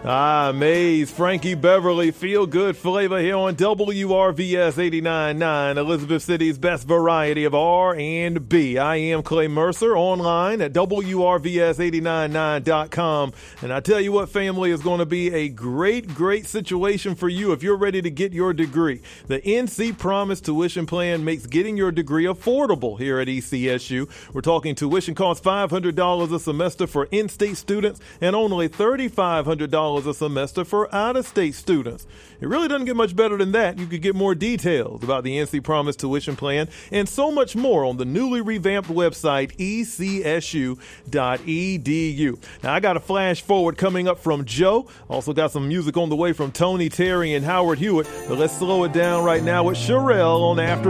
Maze, Frankie Beverly, feel good flavor here on WRVS 89.9, Elizabeth City's best variety of R&B. I am Clay Mercer, online at WRVS899.com. And I tell you what, family, is going to be a great situation for you if you're ready to get your degree. The NC Promise tuition plan makes getting your degree affordable here at ECSU. We're talking tuition costs $500 a semester for in-state students and only $3,500 a semester for out-of-state students. It really doesn't get much better than that. You could get more details about the NC Promise tuition plan and so much more on the newly revamped website, ecsu.edu. Now, I got a flash forward coming up from Joe. Also got some music on the way from Tony, Terry, and Howard Hewitt. But let's slow it down right now with Sherelle on After